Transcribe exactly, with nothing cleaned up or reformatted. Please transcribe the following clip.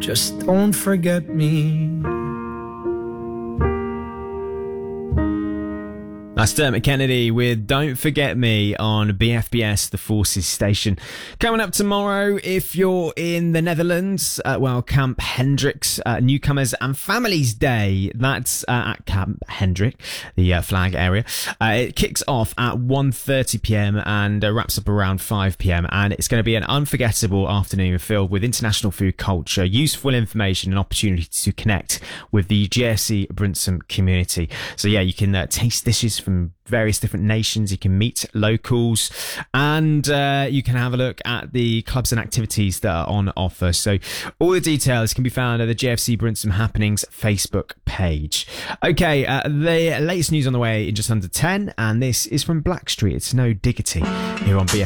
just don't forget me. That's Dermot Kennedy with Don't Forget Me on B F B S, the Forces station. Coming up tomorrow, if you're in the Netherlands, uh, well, Camp Hendricks, uh, Newcomers and Families Day. That's uh, at Camp Hendrick, the uh, flag area. Uh, it kicks off at one thirty p.m. and uh, wraps up around five p.m. And it's going to be an unforgettable afternoon filled with international food culture, useful information and opportunity to connect with the G S C Bruntsum community. So yeah, you can uh, taste dishes from various different nations, you can meet locals, and uh, you can have a look at the clubs and activities that are on offer. So all the details can be found at the G F C Bruntsum Happenings Facebook page. Okay, uh, the latest news on the way in just under ten, and this is from Blackstreet. It's No Diggity here on B F